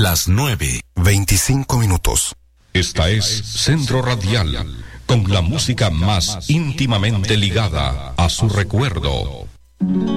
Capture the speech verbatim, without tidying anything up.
Las nueve, veinticinco minutos. Esta es Centro Radial, con la música más íntimamente ligada a su recuerdo.